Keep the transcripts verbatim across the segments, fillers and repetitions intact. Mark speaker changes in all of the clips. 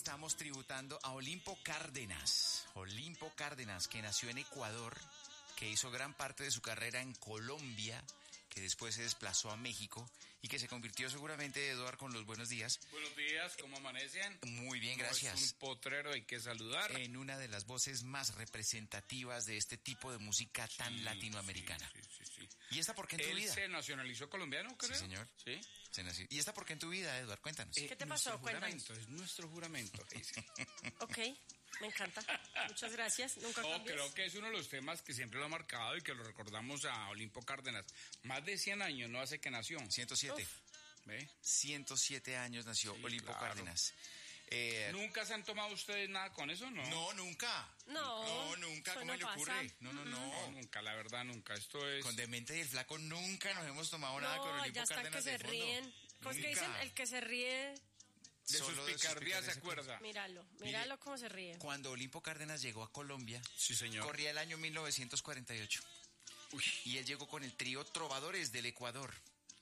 Speaker 1: estamos tributando a Olimpo Cárdenas. Olimpo Cárdenas, que nació en Ecuador, que hizo gran parte de su carrera en Colombia, que después se desplazó a México y que se convirtió seguramente, Eduard, con los buenos días.
Speaker 2: Buenos días, ¿cómo amanecen?
Speaker 1: Muy bien, gracias.
Speaker 2: No es un potrero, hay que saludar.
Speaker 1: En una de las voces más representativas de este tipo de música tan
Speaker 2: Sí,
Speaker 1: latinoamericana.
Speaker 2: Sí, sí, sí, sí.
Speaker 1: ¿Y esta por qué en tu
Speaker 2: Él
Speaker 1: vida?
Speaker 2: se nacionalizó colombiano, creo.
Speaker 1: Sí, señor.
Speaker 2: Sí.
Speaker 1: Se nació. ¿Y esta por qué en tu vida, Eduard? Cuéntanos.
Speaker 2: Eh,
Speaker 3: ¿Qué te
Speaker 2: nuestro
Speaker 3: pasó? Cuéntanos.
Speaker 2: juramento, es nuestro juramento. dice.
Speaker 3: Ok, me encanta. Muchas gracias. Nunca
Speaker 2: No,
Speaker 3: cambies.
Speaker 2: creo que es uno de los temas que siempre lo ha marcado y que lo recordamos a Olimpo Cárdenas. Más de cien años no hace que nació.
Speaker 1: ciento siete.
Speaker 3: Uf.
Speaker 2: ¿Ve?
Speaker 1: ciento siete años nació
Speaker 2: Sí,
Speaker 1: Olimpo
Speaker 2: claro.
Speaker 1: Cárdenas. Eh,
Speaker 2: ¿Nunca se han tomado ustedes nada con eso, no?
Speaker 1: no, nunca.
Speaker 3: No,
Speaker 1: No, nunca.
Speaker 3: eso
Speaker 1: ¿Cómo
Speaker 3: no
Speaker 1: le
Speaker 3: pasa.
Speaker 1: ocurre? No, no,
Speaker 2: No,
Speaker 1: no.
Speaker 2: nunca, la verdad, nunca. Esto es...
Speaker 1: Con Demente y el Flaco nunca nos hemos tomado nada con
Speaker 3: No,
Speaker 1: Olimpo
Speaker 3: ya están que
Speaker 1: Cárdenas
Speaker 3: se
Speaker 1: de fondo.
Speaker 3: ríen. ¿Cómo es que
Speaker 1: Nunca.
Speaker 3: dicen? El que se ríe,
Speaker 2: De sus
Speaker 1: Solo de sus
Speaker 2: picardías se
Speaker 1: picardías se
Speaker 2: acuerda.
Speaker 3: míralo.
Speaker 1: Mire,
Speaker 3: Míralo cómo se ríe.
Speaker 1: Cuando Olimpo Cárdenas llegó a Colombia,
Speaker 2: Sí, señor.
Speaker 1: corría el año mil novecientos cuarenta y ocho.
Speaker 2: Uy.
Speaker 1: Y él llegó con el trío Trovadores del Ecuador.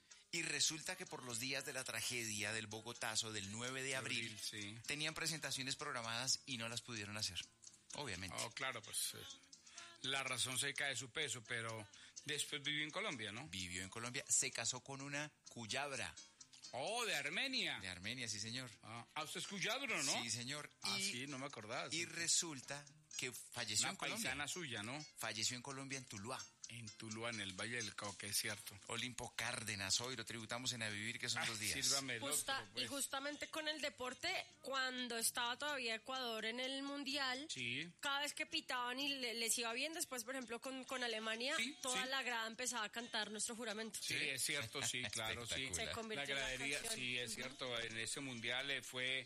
Speaker 1: Y resulta que por los días de la tragedia del Bogotazo del nueve de abril,
Speaker 2: Abril, sí.
Speaker 1: tenían presentaciones programadas y no las pudieron hacer. Obviamente.
Speaker 2: Oh, claro, pues eh, la razón se cae de su peso, pero después vivió en Colombia, ¿no?
Speaker 1: Vivió en Colombia, se casó con una cuyabra
Speaker 2: Oh, de Armenia.
Speaker 1: de Armenia, sí señor.
Speaker 2: Ah, ¿a usted es cuyabro, no?
Speaker 1: Sí señor.
Speaker 2: Ah,
Speaker 1: y,
Speaker 2: sí, no me acordaba.
Speaker 1: y resulta que falleció
Speaker 2: Una
Speaker 1: en Colombia.
Speaker 2: paisana suya, ¿no?
Speaker 1: Falleció en Colombia, en Tuluá.
Speaker 2: En Tuluá, en el Valle del Cauca, es cierto.
Speaker 1: Olimpo Cárdenas, hoy lo tributamos en A Vivir, que son
Speaker 2: Ah,
Speaker 1: dos días.
Speaker 2: sírvame el
Speaker 3: Justa-
Speaker 2: otro, pues.
Speaker 3: Y justamente con el deporte, cuando estaba todavía Ecuador en el Mundial,
Speaker 2: Sí.
Speaker 3: cada vez que pitaban y le- les iba bien, después, por ejemplo, con, con Alemania,
Speaker 2: Sí,
Speaker 3: toda
Speaker 2: sí.
Speaker 3: la grada empezaba a cantar nuestro juramento.
Speaker 2: Sí, es cierto, sí, claro, sí.
Speaker 1: Espectacular.
Speaker 3: Se convirtió
Speaker 2: La
Speaker 3: en la
Speaker 2: gradería,
Speaker 3: canción.
Speaker 2: sí, es
Speaker 3: Ujú.
Speaker 2: cierto. En ese mundial eh, fue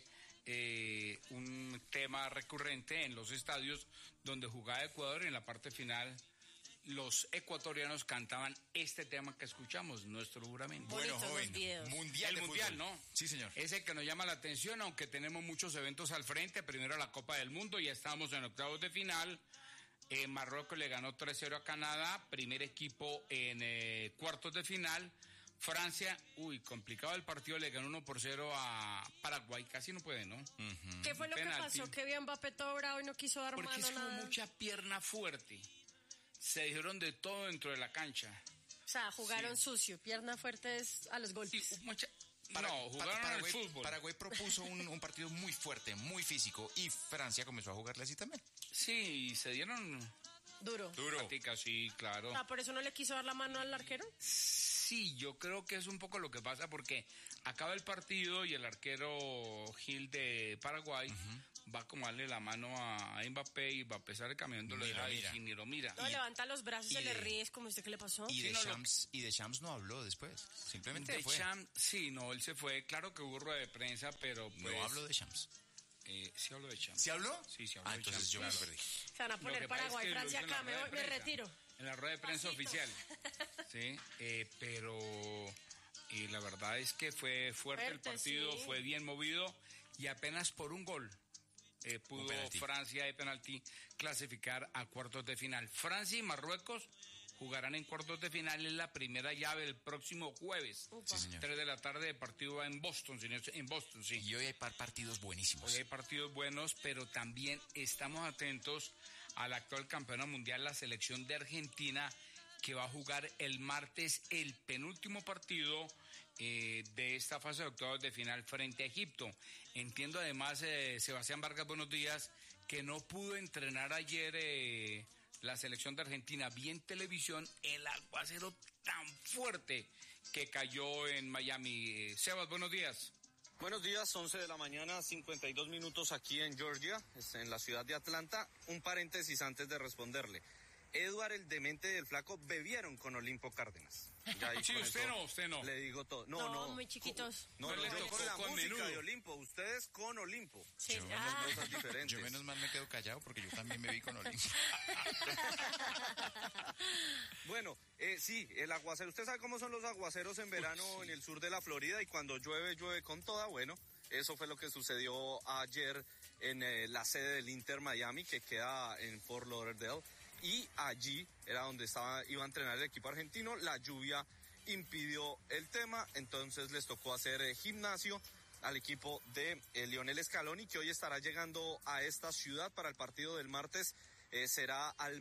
Speaker 2: eh, un tema recurrente en los estadios donde jugaba Ecuador y en la parte final los ecuatorianos cantaban este tema que escuchamos, nuestro juramento.
Speaker 3: Bonitos los videos.
Speaker 1: Mundial
Speaker 2: El
Speaker 1: de
Speaker 2: mundial,
Speaker 1: fútbol.
Speaker 2: ¿no?
Speaker 1: Sí, señor.
Speaker 2: Es el que nos llama la atención, aunque tenemos muchos eventos al frente. Primero la Copa del Mundo, ya estamos en octavos de final. Eh, Marruecos le ganó tres cero a Canadá, primer equipo en eh, cuartos de final. Francia, uy, complicado el partido, le ganó uno por cero a Paraguay, casi no puede, ¿no?
Speaker 3: ¿Qué fue lo
Speaker 2: Penalti.
Speaker 3: que pasó? Que vio Mbappé todo bravo y no quiso dar
Speaker 2: Porque
Speaker 3: mano
Speaker 2: es como
Speaker 3: nada.
Speaker 2: mucha pierna fuerte. Se dijeron de todo dentro de la cancha.
Speaker 3: O sea, jugaron
Speaker 2: Sí.
Speaker 3: sucio, pierna fuerte es a los
Speaker 2: Sí,
Speaker 3: golpes.
Speaker 2: mucha...
Speaker 1: Para-
Speaker 2: no, jugaron
Speaker 1: Para-
Speaker 2: al
Speaker 1: Paraguay,
Speaker 2: fútbol.
Speaker 1: Paraguay propuso un, un partido muy fuerte, muy físico, y Francia comenzó a jugarle así también.
Speaker 2: Sí, y se dieron
Speaker 3: Duro.
Speaker 2: paticas, sí, claro.
Speaker 3: O sea, ¿por eso no le quiso dar la mano al arquero?
Speaker 2: Sí, yo creo que es un poco lo que pasa porque acaba el partido y el arquero Gil de Paraguay va como a darle la mano a Mbappé y Mbappé sale caminando, lo
Speaker 1: Ni lo
Speaker 2: deja
Speaker 1: mira.
Speaker 2: y ni lo mira.
Speaker 3: No, levanta los brazos y
Speaker 1: y
Speaker 3: se le
Speaker 1: de-
Speaker 3: ríe, es como usted, ¿qué le pasó?
Speaker 1: Y
Speaker 2: Sí, no, lo-
Speaker 1: Deschamps, y Deschamps no habló después. Simplemente fue.
Speaker 2: Deschamps, sí, no, él se fue. Claro que hubo rueda de prensa, pero pues...
Speaker 1: No habló de Deschamps.
Speaker 2: Eh, sí habló de Deschamps.
Speaker 1: ¿Sí habló?
Speaker 2: Sí, sí habló
Speaker 1: Ah,
Speaker 2: de
Speaker 1: entonces yo me
Speaker 2: Deschamps.
Speaker 1: lo perdí.
Speaker 3: Se van a
Speaker 2: Lo
Speaker 3: poner
Speaker 2: que pasa
Speaker 3: Paraguay,
Speaker 2: es que lo
Speaker 3: Francia
Speaker 2: hizo en la
Speaker 3: acá, me,
Speaker 2: rueda
Speaker 3: voy,
Speaker 2: de
Speaker 3: me
Speaker 2: prensa.
Speaker 3: retiro.
Speaker 2: En la rueda de prensa
Speaker 3: Pasito.
Speaker 2: oficial. Sí, eh, pero y la verdad es que fue fuerte, el
Speaker 3: Fuerte,
Speaker 2: partido,
Speaker 3: sí.
Speaker 2: fue bien movido y apenas por un gol eh, pudo
Speaker 1: Un penalti.
Speaker 2: Francia de penalti clasificar a cuartos de final. Francia y Marruecos jugarán en cuartos de final en la primera llave el próximo jueves.
Speaker 1: Sí, señor.
Speaker 2: tres de la tarde, el partido va en Boston, sí, en Boston, sí.
Speaker 1: Y hoy hay par partidos buenísimos.
Speaker 2: Hoy hay partidos buenos, pero también estamos atentos al actual campeona mundial, la selección de Argentina, que va a jugar el martes el penúltimo partido eh, de esta fase de octavos de final frente a Egipto. Entiendo además, eh, Sebastián Vargas, buenos días, que no pudo entrenar ayer eh, la selección de Argentina. Vi en televisión el aguacero tan fuerte que cayó en Miami. Eh, Sebas, buenos días.
Speaker 4: Buenos días, once de la mañana, cincuenta y dos minutos aquí en Georgia, en la ciudad de Atlanta. Un paréntesis antes de responderle. Edward, el demente del flaco, bebieron con Olimpo Cárdenas. Ya ahí
Speaker 2: Sí,
Speaker 4: con
Speaker 2: usted
Speaker 4: eso
Speaker 2: no, usted no.
Speaker 4: Le digo todo. No,
Speaker 3: No,
Speaker 4: no.
Speaker 3: muy chiquitos.
Speaker 4: No,
Speaker 2: Pues
Speaker 4: no,
Speaker 2: le
Speaker 4: yo
Speaker 2: tocó
Speaker 4: con la
Speaker 2: con
Speaker 4: música
Speaker 2: menudo.
Speaker 4: de Olimpo, ustedes con Olimpo.
Speaker 3: Sí,
Speaker 1: Yo,
Speaker 3: ah.
Speaker 4: Dos cosas diferentes.
Speaker 1: yo menos mal me quedo callado porque yo también me vi con Olimpo.
Speaker 4: Bueno, eh, sí, el aguacero. Usted sabe cómo son los aguaceros en verano
Speaker 2: Uy, sí.
Speaker 4: en el sur de la Florida y cuando llueve, llueve con toda. Bueno, eso fue lo que sucedió ayer en eh, la sede del Inter Miami, que queda en Fort Lauderdale. Y allí era donde estaba, iba a entrenar el equipo argentino. La lluvia impidió el tema, entonces les tocó hacer eh, gimnasio. al equipo de eh, Lionel Scaloni, que hoy estará llegando a esta ciudad para el partido del martes. Eh, será al